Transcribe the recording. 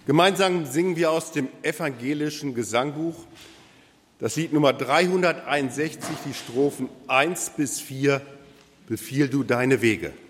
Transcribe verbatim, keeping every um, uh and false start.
Gemeinsam singen wir aus dem evangelischen Gesangbuch das Lied Nummer dreihunderteinundsechzig, die Strophen eins bis vier, Befiehl du deine Wege.